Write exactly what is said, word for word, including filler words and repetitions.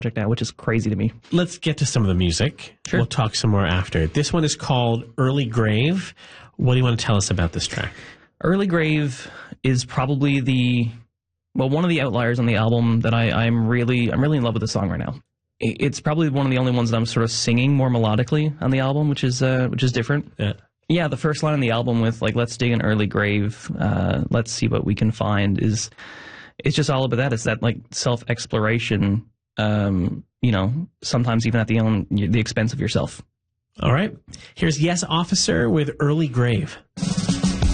now, which is crazy to me. Let's get to some of the music. Sure. We'll talk some more after. This one is called Early Grave. What do you want to tell us about this track? Early Grave is probably the, well, one of the outliers on the album that I, I'm really, I'm really in love with the song right now. It's probably one of the only ones that I'm sort of singing more melodically on the album, which is, uh, which is different. Yeah. Yeah, the first line on the album with, like, let's dig an early grave, uh, let's see what we can find is, it's just all about that. It's that, like, self-exploration, um, you know, sometimes even at the own, the expense of yourself. All right. Here's Yes Officer with Early Grave.